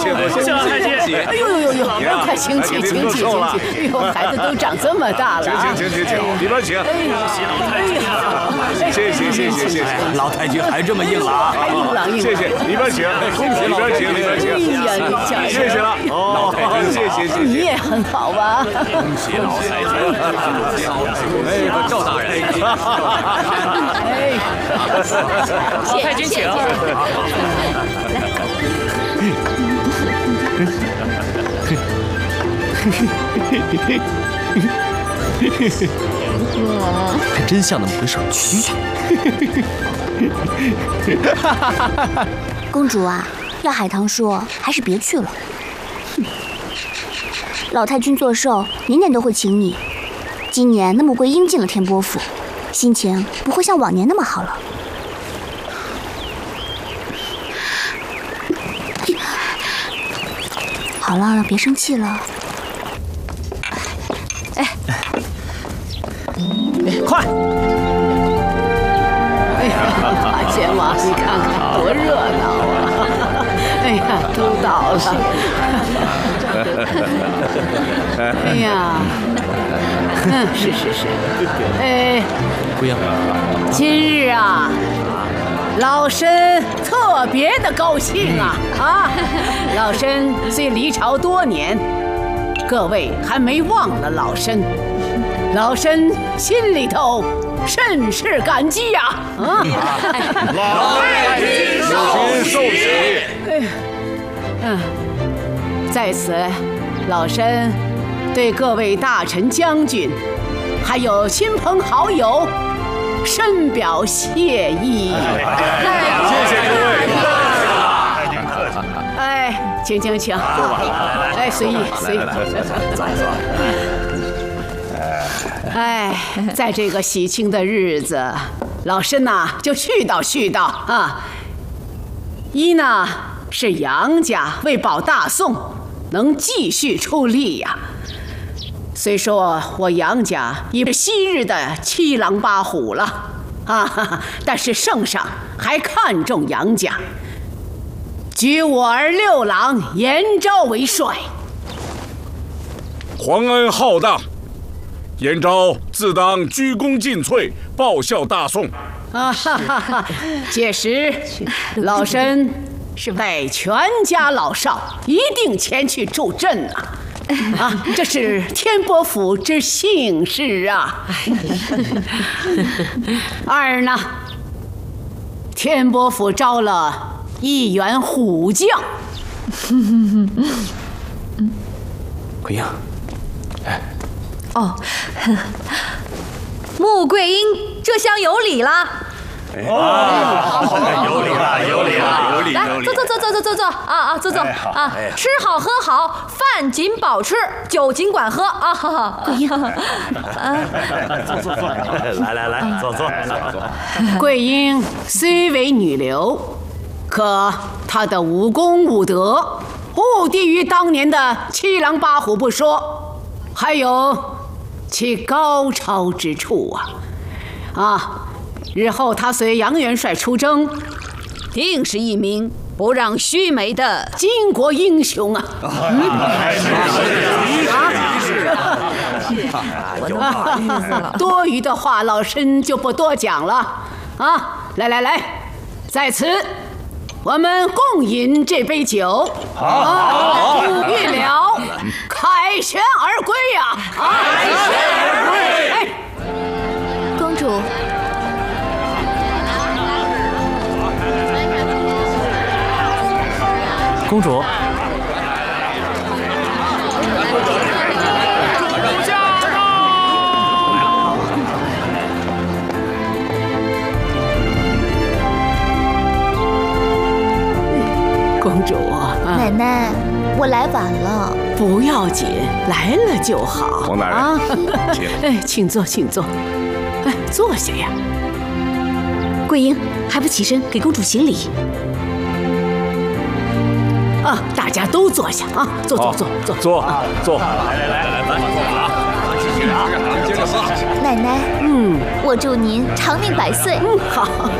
谢老太监。 哎呦，快请起。哎呦，孩子都长这么大了。 请，里边请。 谢老太监。 谢。 老太君还这么硬朗。 谢谢，里边请。恭喜里边请。 哎呀， 谢谢了。 老太君， 谢。你也很好吧？ 恭喜老太君。哎，赵大人。 老太君请。 还真像那么回事。嘘。 公主啊，要海棠说还是别去了。老太君做寿年年都会请你，今年那穆桂英进了天波府，心情不会像往年那么好了。好了，别生气了。 快！ 哎呀，大仙王，你看看多热闹啊！哎呀，都倒了。哎呀，是。哎， 桂英， 今日啊，老身特别的高兴啊！老身虽离朝多年，各位还没忘了老身。老身心里头甚是感激呀！ 老太君受喜。 在此，老身对各位大臣将军，还有亲朋好友，深表谢意。 谢谢各位。 哎，请。哎，随意。坐。哎，在这个喜庆的日子，老身呐就絮叨啊。一呢是杨家为保大宋，能继续出力呀。虽说我杨家已是昔日的七狼八虎了但是圣上还看重杨家，举我儿六郎严昭为帅。 皇恩浩荡。严昭自当鞠躬尽瘁，报效大宋。 届时，老身是带全家老少一定前去助阵这是天波府之幸事啊。二呢，天波府招了1员虎将。 桂英， 穆桂英这厢有礼啦！ 有理了！ 来，坐啊！坐啊！吃好喝好，饭尽饱吃，酒尽管喝啊！ 桂英， 坐，来，坐。 桂英虽为女流，可她的武功武德不低于当年的七狼八虎不说，还有其高超之处日后他随杨元帅出征，定是一名不让须眉的巾帼英雄啊！多余的话，老身就不多讲了来，在此我们共饮这杯酒，预了凯旋而归呀！凯旋而归！ 公主。 公主， 公主， 奶奶，我来晚了。 不要紧，来了就好。 王大人， 请坐。坐下呀。 桂英，还不起身给公主行礼？ 大家都坐下坐。 来， 奶奶，我祝您长命百岁。 好。